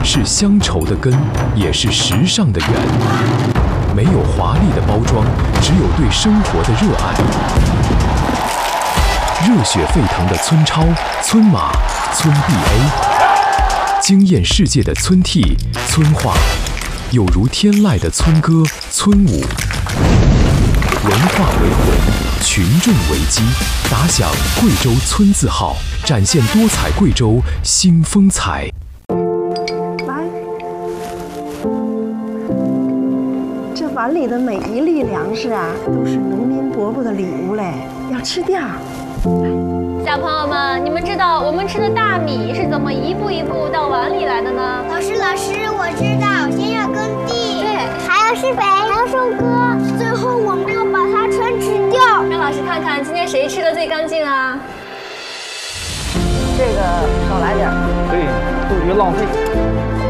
是乡愁的根，也是时尚的源。没有华丽的包装，只有对生活的热爱。热血沸腾的村超、村马、村 BA， 惊艳世界的村 T、村话，有如天籁的村歌、村舞。文化为魂，群众为基，打响贵州村字号，展现多彩贵州新风采。 这碗里的每一粒粮食啊，都是农民伯伯的礼物嘞，要吃掉。 小朋友们，你们知道我们吃的大米是怎么一步一步到碗里来的呢？ 老师，我知道，先要耕地，对，还要施肥，还要收割，最后我们要把它全吃掉。 让老师看看今天谁吃的最干净啊？ 这个少来点， 对，多余浪费。